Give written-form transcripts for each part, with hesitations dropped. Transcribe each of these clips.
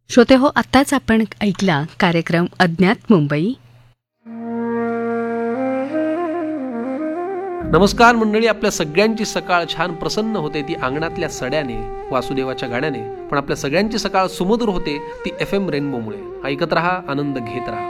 श्रोते हो, आत्ताच आपण ऐकला कार्यक्रम अज्ञात मुंबई. नमस्कार मंडळी, आपल्या सगळ्यांची सकाळ छान प्रसन्न होते ती अंगणातल्या सड्याने, वासुदेवाच्या गाण्याने. पण आपल्या सगळ्यांची सकाळ सुमधुर होते ती FM रेनबोमुळे. ऐकत रहा, आनंद घेत रहा.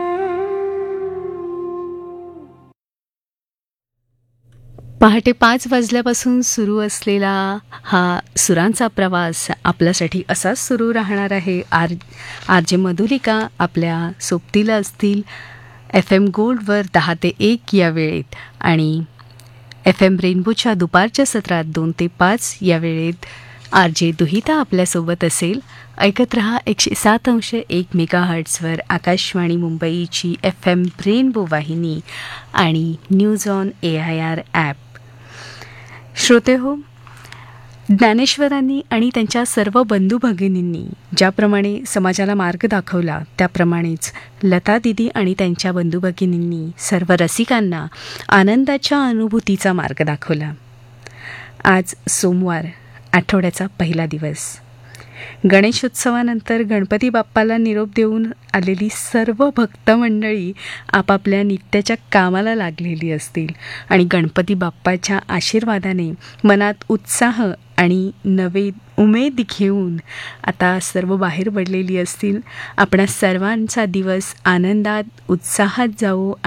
पहाटे 5 वाजल्यापासून सुरू असलेला हा सुरांचा प्रवास आपल्यासाठी असाच सुरू राहणार आहे. आर जे मधुलिका आपल्या सोबतीला असतील FM गोल्डवर 10 ते 1 या वेळेत, आणि FM रेनबोच्या दुपारच्या सत्रात 2 ते 5 या वेळेत आर जे दुहिता आपल्यासोबत असेल. ऐकत रहा 107.1 मेगाहर्ट्झवर आकाशवाणी मुंबईची FM रेनबो वाहिनी आणि न्यूज ऑन AIR ॲप. श्रोते हो, ज्ञानेश्वरांनी आणि त्यांच्या सर्व बंधू भगिनींनी ज्याप्रमाणे समाजाला मार्ग दाखवला, त्याप्रमाणेच लता दिदी आणि त्यांच्या बंधू भगिनींनी सर्व रसिकांना आनंदाच्या अनुभूतीचा मार्ग दाखवला. आज सोमवार, आठवड्याचा पहिला दिवस. गणेशोत्सवानंतर गणपती बाप्पाला निरोप देऊन आलेली सर्व भक्त मंडळी आपापल्या नित्याच्या कामाला लागलेली असतील आणि गणपती बाप्पाच्या आशीर्वादाने मनात उत्साह आणि नवे उमेद घेऊन आता सर्व बाहेर पडलेली असतील. आपणा सर्वांचा दिवस आनंदात, उत्साहात जावो